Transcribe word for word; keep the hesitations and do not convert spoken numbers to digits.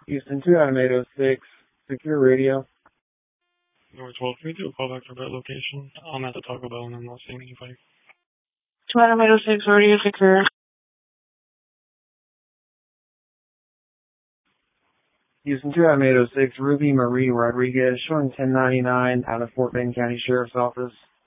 Houston two, Adam eight oh six, secure radio. Number twelve, can we do a call back to that location? I'm at the Taco Bell and I'm not seeing anybody. two, Adam eight oh six, radio secure. Houston two, Adam eight oh six, Ruby Marie Rodriguez, showing ten ninety-nine out of Fort Bend County Sheriff's Office.